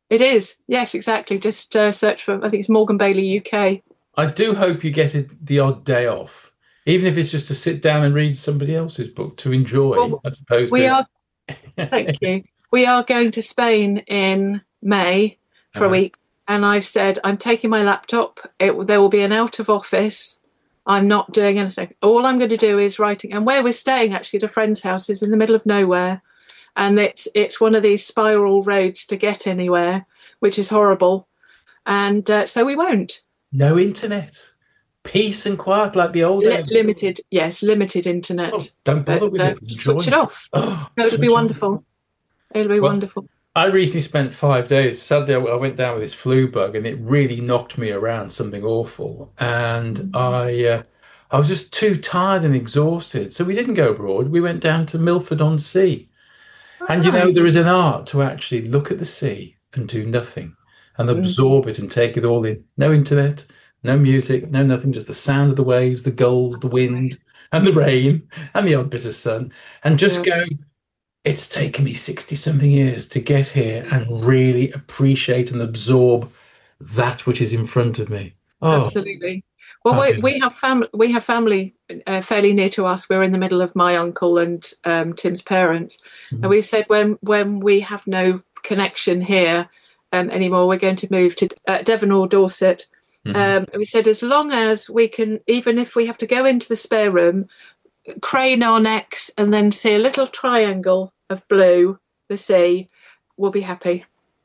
It is. Yes, exactly. Just search for, I think it's Morgan Bailey UK. I do hope you get the odd day off, even if it's just to sit down and read somebody else's book to enjoy, Well, as opposed we to. are, thank you. We are going to Spain in May for a Uh-huh. week. And I've said, I'm taking my laptop. There will be an out of office. I'm not doing anything. All I'm going to do is writing. And where we're staying, actually, at a friend's house, is in the middle of nowhere. And it's one of these spiral roads to get anywhere, which is horrible. And so we won't. No internet, peace and quiet like the old days. Limited, yes, limited Oh, internet. don't bother But with it. just switch it Enjoy. off. Oh, No, it'll be switch on. wonderful. It'll be Well, wonderful. I recently spent 5 days. Sadly, I went down with this flu bug, and it really knocked me around, something awful. And I was just too tired and exhausted, so we didn't go abroad. We went down to Milford on Sea, Oh, and nice. there is an art to actually look at the sea and do nothing and Mm. absorb it and take it all in. No internet, no music, no nothing, just the sound of the waves, the gulls, the wind, and the rain, and the odd bit of sun, and just Yeah, go. It's taken me 60 something years to get here and really appreciate and absorb that which is in front of me. Oh, absolutely. Well, fabulous. we have family fairly near to us. We're in the middle of my uncle and Tim's parents, and Mhm. we said when we have no connection here anymore, we're going to move to Devon or Dorset. Mhm. We said as long as we can, even if we have to go into the spare room, crane our necks and then see a little triangle of blue, the sea, we'll be happy.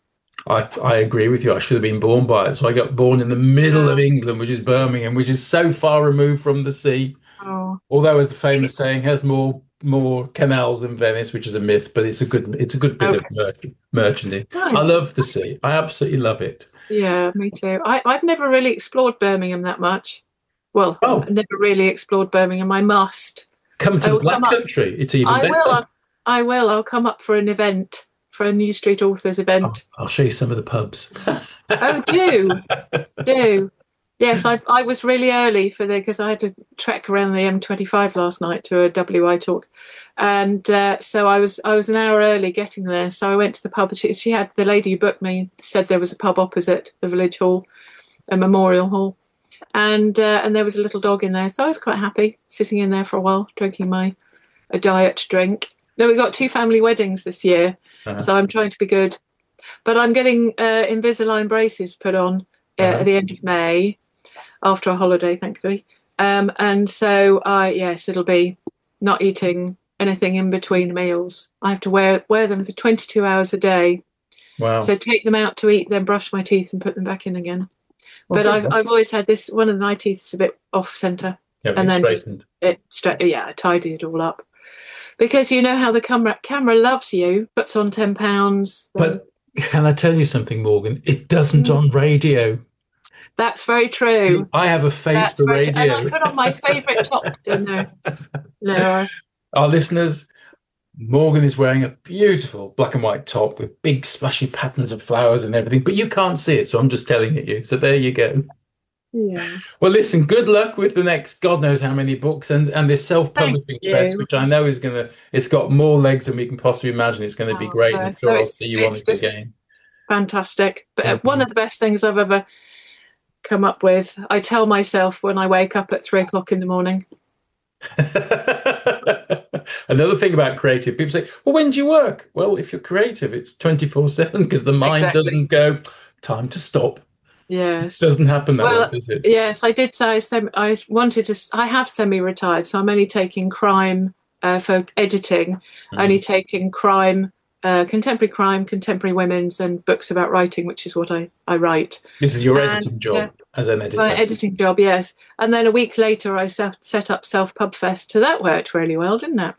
I agree with you. I should have been born by it. So I got born in the middle of Yeah. England, which is Birmingham, which is so far removed from the sea. Oh, Although, as the famous saying, has more canals than Venice, which is a myth, but it's a good bit of okay. merchandising. I Nice. love the sea. I absolutely love it. Yeah, me too. I've never really explored Birmingham that much. Well, I Oh, never really explored Birmingham. I must. come to I the will come Black up. Country. It's even I will. better. I will. I'll come up for an event, for a New Street Authors event. I'll show you some of the pubs. Oh, do. Yes, I was really early for because I had to trek around the M25 last night to a WI talk, and so I was an hour early getting there. So I went to the pub. She had the lady who booked me said there was a pub opposite the village hall, a memorial hall, and there was a little dog in there. So I was quite happy sitting in there for a while, drinking my a diet drink. No, we got two family weddings this year, Uh-huh. so I'm trying to be good. But I'm getting Invisalign braces put on at Uh-huh. the end of May after a holiday, thankfully. And so, yes, it'll be not eating anything in between meals. I have to wear them for 22 hours a day. Wow. So take them out to eat, then brush my teeth and put them back in again. Well, But good I've luck. always had this. One of my teeth is a bit off center, Yeah, and it's then just straightened. I tidy it all up because you know how the camera loves you, puts on £10. Then But can I tell you something, Morgan? It doesn't on radio. that's very See, true. I have a face That's for very true. And I radio. put on my favourite top. No, no. Our listeners, Morgan is wearing a beautiful black and white top with big splashy patterns of flowers and everything, but you can't see it, so I'm just telling it you. So there you go. Yeah. Well, listen, good luck with the next God knows how many books and this Thank self-publishing fest, you. which I know it's got more legs than we can possibly imagine. It's going to be Oh, great, and I'm bless. No, sure I'll see you on it's it just again. fantastic. But one Mhm. of the best things I've ever come up with. I tell myself when I wake up at 3 o'clock in the morning. Another thing about creative, people say, well, when do you work? Well, if you're creative, it's 24/7 because the mind Exactly. doesn't go, time to stop. Yes. Doesn't happen that way, Well, does it? yes, I did say I wanted to. I have semi-retired, so I'm only taking crime for editing, only Mhm. taking crime, contemporary women's, and books about writing, which is what I write. This is your And editing job as an my editor. editing job, yes. And then a week later, I set up Self Pub Fest. So that worked really well, didn't it?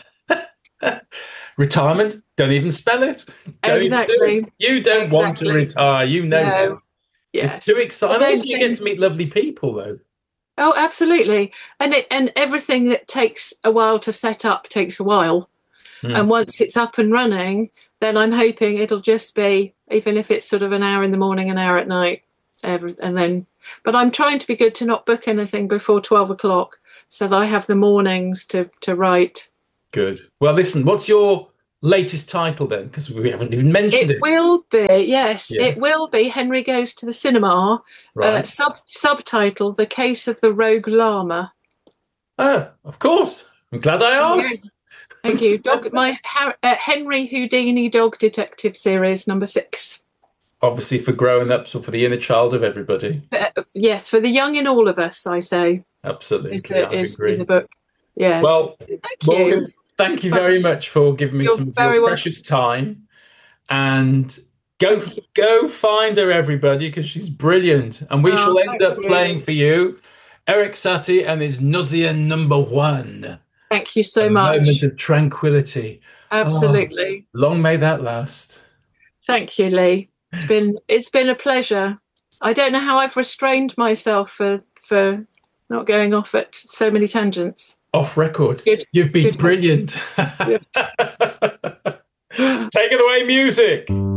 Retirement, don't even spell it. Don't even do it. Exactly. You don't want to Exactly. retire. You know that. No. It's too Yes. I exciting. Also, don't you get think. to meet lovely people, though. Oh, absolutely. And everything that takes a while to set up takes a while. And Hmm. once it's up and running, then I'm hoping it'll just be, even if it's sort of an hour in the morning, an hour at night, and then. But I'm trying to be good to not book anything before 12 o'clock, so that I have the mornings to write. Good. Well, listen, what's your latest title then? Because we haven't even mentioned It it. will be, yes, Yeah. it will be Henry Goes to the Cinema, Right. subtitle The Case of the Rogue Llama. Ah, of course. I'm glad I Yeah. asked. Thank you. Henry Houdini Dog Detective Series number 6. Obviously for grown-ups or for the inner child of everybody. Yes, for the young in all of us, I say, Absolutely, I is in agree. the book. Yes. Well, Thank you. Morgan, thank you very much for giving me You're some of your very welcome. precious time. And go find her, everybody, because she's brilliant. And we shall end up playing for you Erik Satie and his Nausea number 1. Thank you so A much. moment of tranquility. Absolutely. Oh, long may that last. Thank you, Lee. It's been a pleasure. I don't know how I've restrained myself for not going off at so many tangents. Off record. Good. You've been Good. brilliant. Good. Take it away, music.